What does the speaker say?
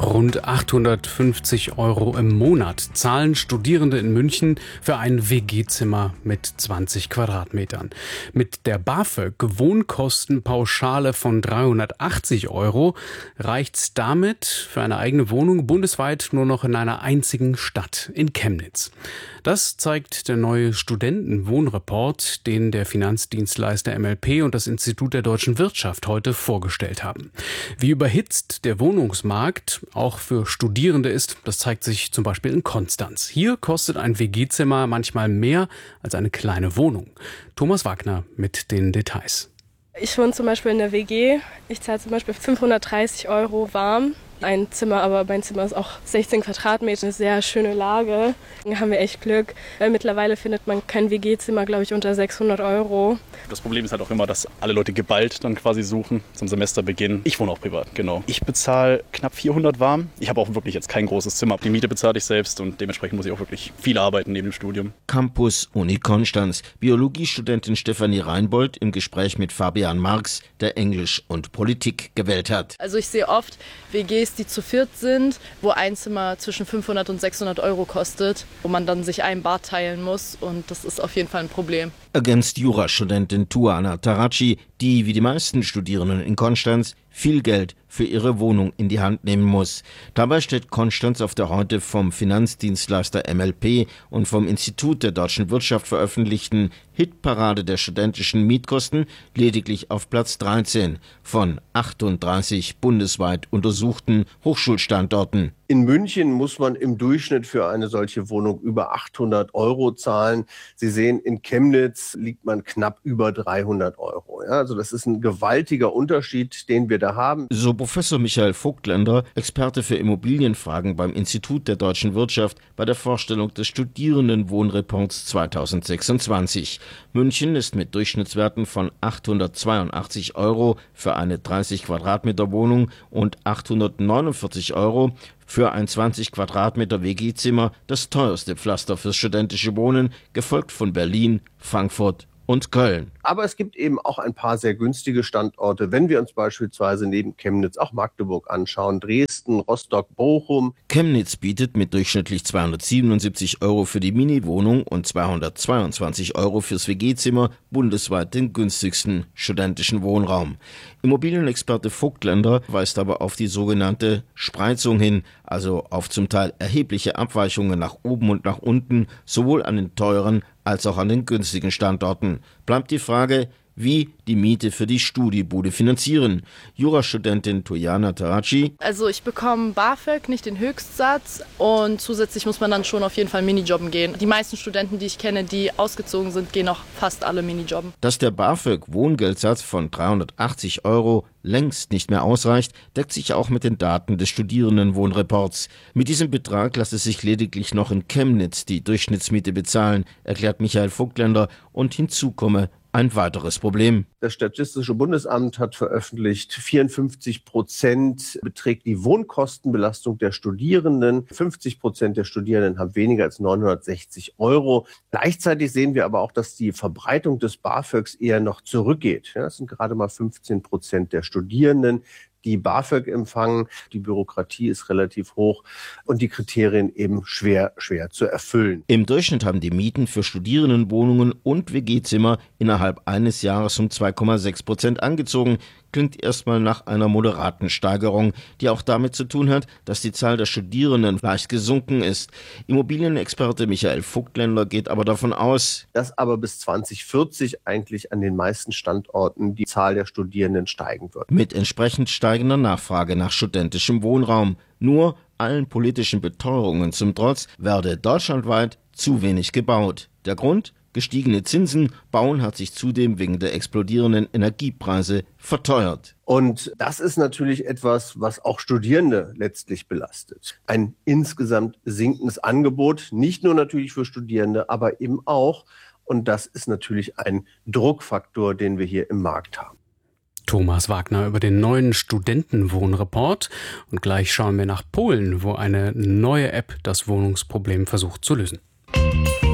Rund 850 € im Monat zahlen Studierende in München für ein WG-Zimmer mit 20 Quadratmetern. Mit der BAföG-Wohnkostenpauschale von 380 € reicht's damit für eine eigene Wohnung bundesweit nur noch in einer einzigen Stadt, in Chemnitz. Das zeigt der neue Studentenwohnreport, den der Finanzdienstleister MLP und das Institut der deutschen Wirtschaft heute vorgestellt haben. Wie überhitzt der Wohnungsmarkt auch für Studierende ist, das zeigt sich zum Beispiel in Konstanz. Hier kostet ein WG-Zimmer manchmal mehr als eine kleine Wohnung. Thomas Wagner mit den Details. Ich wohne zum Beispiel in der WG. Ich zahle zum Beispiel 530 € warm. Ein Zimmer, aber mein Zimmer ist auch 16 Quadratmeter, eine sehr schöne Lage. Da haben wir echt Glück, weil mittlerweile findet man kein WG-Zimmer, glaube ich, unter 600 €. Das Problem ist halt auch immer, dass alle Leute geballt dann quasi suchen zum Semesterbeginn. Ich wohne auch privat, genau. Ich bezahle knapp 400 warm. Ich habe auch wirklich jetzt kein großes Zimmer. Die Miete bezahle ich selbst und dementsprechend muss ich auch wirklich viel arbeiten neben dem Studium. Campus Uni Konstanz. Biologiestudentin Stefanie Reinbold im Gespräch mit Fabian Marx, der Englisch und Politik gewählt hat. Also ich sehe oft WGs, die zu viert sind, wo ein Zimmer zwischen 500 und 600 € kostet, wo man dann sich ein Bad teilen muss und das ist auf jeden Fall ein Problem. Ergänzt Jurastudentin Tuana Taraci, die wie die meisten Studierenden in Konstanz viel Geld für ihre Wohnung in die Hand nehmen muss. Dabei steht Konstanz auf der heute vom Finanzdienstleister MLP und vom Institut der deutschen Wirtschaft veröffentlichten Hitparade der studentischen Mietkosten lediglich auf Platz 13 von 38 bundesweit untersuchten Hochschulstandorten. In München muss man im Durchschnitt für eine solche Wohnung über 800 € zahlen. Sie sehen, in Chemnitz liegt man knapp über 300 €. Ja, also das ist ein gewaltiger Unterschied, den wir da haben. So Professor Michael Vogtländer, Experte für Immobilienfragen beim Institut der deutschen Wirtschaft, bei der Vorstellung des Studierendenwohnreports 2026. München ist mit Durchschnittswerten von 882 € für eine 30 Quadratmeter Wohnung und 849 € für ein 20 Quadratmeter WG-Zimmer das teuerste Pflaster fürs studentische Wohnen, gefolgt von Berlin, Frankfurt und Köln. Aber es gibt eben auch ein paar sehr günstige Standorte, wenn wir uns beispielsweise neben Chemnitz auch Magdeburg anschauen, Dresden, Rostock, Bochum. Chemnitz bietet mit durchschnittlich 277 € für die Mini-Wohnung und 222 € fürs WG-Zimmer bundesweit den günstigsten studentischen Wohnraum. Immobilienexperte Vogtländer weist aber auf die sogenannte Spreizung hin, also auf zum Teil erhebliche Abweichungen nach oben und nach unten, sowohl an den teuren als auch an den günstigen Standorten. Bleibt die Frage, wie die Miete für die Studiebude finanzieren. Jurastudentin Tuana Taraci. Also ich bekomme BAföG, nicht den Höchstsatz und zusätzlich muss man dann schon auf jeden Fall Minijobben gehen. Die meisten Studenten, die ich kenne, die ausgezogen sind, gehen auch fast alle Minijobben. Dass der BAföG-Wohngeldsatz von 380 € längst nicht mehr ausreicht, deckt sich auch mit den Daten des Studierendenwohnreports. Mit diesem Betrag lasse sich lediglich noch in Chemnitz die Durchschnittsmiete bezahlen, erklärt Michael Vogtländer, und hinzu komme ein weiteres Problem. Das Statistische Bundesamt hat veröffentlicht, 54% beträgt die Wohnkostenbelastung der Studierenden. 50% der Studierenden haben weniger als 960 €. Gleichzeitig sehen wir aber auch, dass die Verbreitung des BAföGs eher noch zurückgeht. Ja, das sind gerade mal 15% der Studierenden, die BAföG empfangen. Die Bürokratie ist relativ hoch und die Kriterien eben schwer zu erfüllen. Im Durchschnitt haben die Mieten für Studierendenwohnungen und WG-Zimmer innerhalb eines Jahres um 2,6% angezogen. Klingt erstmal nach einer moderaten Steigerung, die auch damit zu tun hat, dass die Zahl der Studierenden leicht gesunken ist. Immobilienexperte Michael Vogtländer geht aber davon aus, dass aber bis 2040 eigentlich an den meisten Standorten die Zahl der Studierenden steigen wird. Mit entsprechend steigender Nachfrage nach studentischem Wohnraum. Nur allen politischen Beteuerungen zum Trotz werde deutschlandweit zu wenig gebaut. Der Grund? Gestiegene Zinsen. Bauen hat sich zudem wegen der explodierenden Energiepreise verteuert. Und das ist natürlich etwas, was auch Studierende letztlich belastet. Ein insgesamt sinkendes Angebot, nicht nur natürlich für Studierende, aber eben auch. Und das ist natürlich ein Druckfaktor, den wir hier im Markt haben. Thomas Wagner über den neuen Studentenwohnreport. Und gleich schauen wir nach Polen, wo eine neue App das Wohnungsproblem versucht zu lösen.